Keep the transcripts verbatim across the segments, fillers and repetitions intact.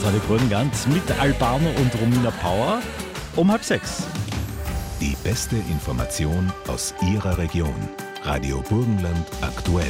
Radio Burgenland mit Albano und Romina Power um halb sechs. Die beste Information aus Ihrer Region. Radio Burgenland aktuell.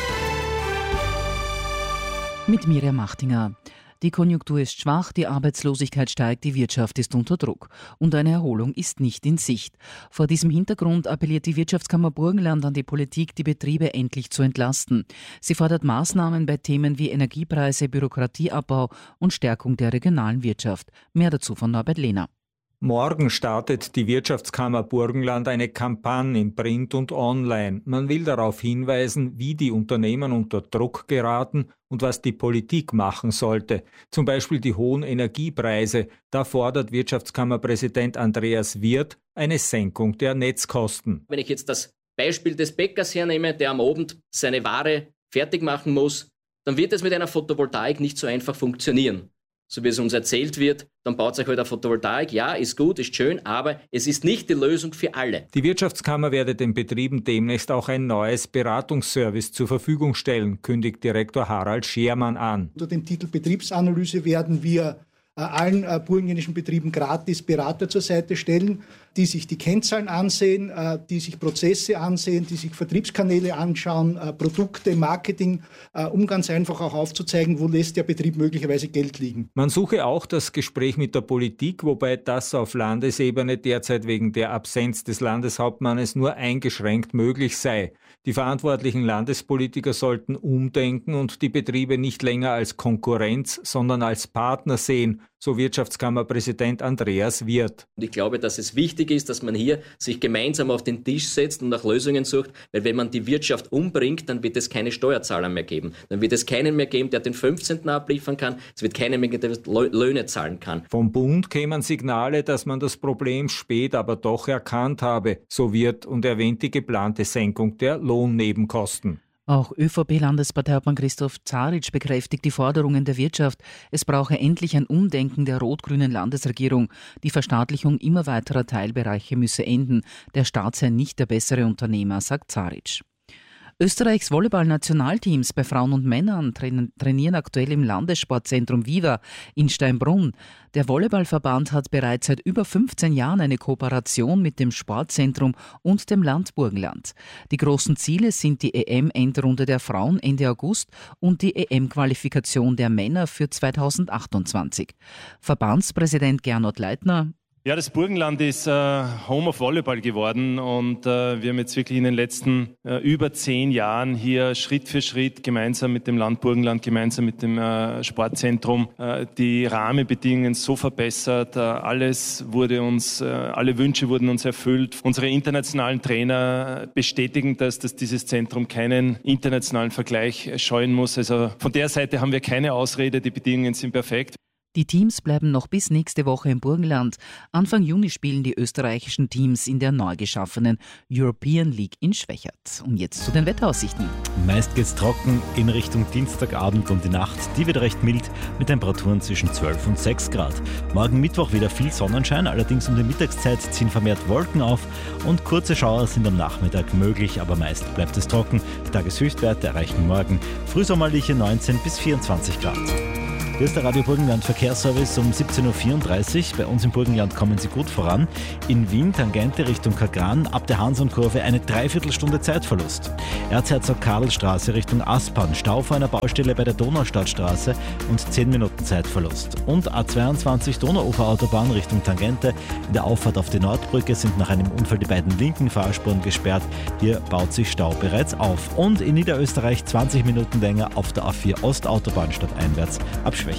Mit Miriam Machtinger. Die Konjunktur ist schwach, die Arbeitslosigkeit steigt, die Wirtschaft ist unter Druck und eine Erholung ist nicht in Sicht. Vor diesem Hintergrund appelliert die Wirtschaftskammer Burgenland an die Politik, die Betriebe endlich zu entlasten. Sie fordert Maßnahmen bei Themen wie Energiepreise, Bürokratieabbau und Stärkung der regionalen Wirtschaft. Mehr dazu von Norbert Lehner. Morgen startet die Wirtschaftskammer Burgenland eine Kampagne in Print und Online. Man will darauf hinweisen, wie die Unternehmen unter Druck geraten und was die Politik machen sollte. Zum Beispiel die hohen Energiepreise. Da fordert Wirtschaftskammerpräsident Andreas Wirth eine Senkung der Netzkosten. Wenn ich jetzt das Beispiel des Bäckers hernehme, der am Abend seine Ware fertig machen muss, dann wird es mit einer Photovoltaik nicht so einfach funktionieren. So wie es uns erzählt wird, dann baut sich halt eine Photovoltaik. Ja, ist gut, ist schön, aber es ist nicht die Lösung für alle. Die Wirtschaftskammer werde den Betrieben demnächst auch ein neues Beratungsservice zur Verfügung stellen, kündigt Direktor Harald Schermann an. Unter dem Titel Betriebsanalyse werden wir äh, allen äh, burgenländischen Betrieben gratis Berater zur Seite stellen, die sich die Kennzahlen ansehen, äh, die sich Prozesse ansehen, die sich Vertriebskanäle anschauen, äh, Produkte, Marketing, äh, um ganz einfach auch aufzuzeigen, wo lässt der Betrieb möglicherweise Geld liegen. Man suche auch das Gespräch mit der Politik, wobei das auf Landesebene derzeit wegen der Absenz des Landeshauptmannes nur eingeschränkt möglich sei. Die verantwortlichen Landespolitiker sollten umdenken und die Betriebe nicht länger als Konkurrenz, sondern als Partner sehen, so Wirtschaftskammerpräsident Andreas Wirth. Und ich glaube, dass es wichtig ist, dass man hier sich gemeinsam auf den Tisch setzt und nach Lösungen sucht, weil wenn man die Wirtschaft umbringt, dann wird es keine Steuerzahler mehr geben. Dann wird es keinen mehr geben, der den fünfzehnten abliefern kann. Es wird keinen mehr geben, der Löhne zahlen kann. Vom Bund kämen Signale, dass man das Problem spät aber doch erkannt habe, so Wirth, und erwähnt die geplante Senkung der Lohnnebenkosten. Auch ÖVP-Landesparteiobmann Christoph Zaric bekräftigt die Forderungen der Wirtschaft. Es brauche endlich ein Umdenken der rot-grünen Landesregierung. Die Verstaatlichung immer weiterer Teilbereiche müsse enden. Der Staat sei nicht der bessere Unternehmer, sagt Zaric. Österreichs Volleyball-Nationalteams bei Frauen und Männern trainieren aktuell im Landessportzentrum Viva in Steinbrunn. Der Volleyballverband hat bereits seit über fünfzehn Jahren eine Kooperation mit dem Sportzentrum und dem Land Burgenland. Die großen Ziele sind die E M-Endrunde der Frauen Ende August und die E M-Qualifikation der Männer für zweitausendachtundzwanzig. Verbandspräsident Gernot Leitner: Ja, das Burgenland ist äh, Home of Volleyball geworden und äh, wir haben jetzt wirklich in den letzten äh, über zehn Jahren hier Schritt für Schritt gemeinsam mit dem Land Burgenland, gemeinsam mit dem äh, Sportzentrum äh, die Rahmenbedingungen so verbessert. Äh, alles wurde uns, äh, alle Wünsche wurden uns erfüllt. Unsere internationalen Trainer bestätigen das, dass dieses Zentrum keinen internationalen Vergleich scheuen muss. Also von der Seite haben wir keine Ausrede, die Bedingungen sind perfekt. Die Teams bleiben noch bis nächste Woche im Burgenland. Anfang Juni spielen die österreichischen Teams in der neu geschaffenen European League in Schwächert. Und jetzt zu den Wetteraussichten. Meist geht's trocken in Richtung Dienstagabend und die Nacht. Die wird recht mild mit Temperaturen zwischen zwölf und sechs Grad. Morgen Mittwoch wieder viel Sonnenschein, allerdings um die Mittagszeit ziehen vermehrt Wolken auf und kurze Schauer sind am Nachmittag möglich, aber meist bleibt es trocken. Die Tageshöchstwerte erreichen morgen frühsommerliche neunzehn bis vierundzwanzig Grad. Hier ist der Radio Burgenland Verkehrsservice um siebzehn Uhr vierunddreißig. Bei uns im Burgenland kommen Sie gut voran. In Wien, Tangente Richtung Kagran, ab der Hansonkurve eine Dreiviertelstunde Zeitverlust. Erzherzog-Karl-Straße Richtung Aspern, Stau vor einer Baustelle bei der Donaustadtstraße und zehn Minuten Zeitverlust. Und A zweiundzwanzig Donauuferautobahn Richtung Tangente. In der Auffahrt auf die Nordbrücke sind nach einem Unfall die beiden linken Fahrspuren gesperrt. Hier baut sich Stau bereits auf. Und in Niederösterreich zwanzig Minuten länger auf der A vier Ostautobahn stadteinwärts ab Schwächert.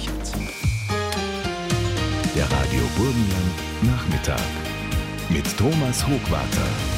Der Radio Burgenland Nachmittag mit Thomas Hochwarter.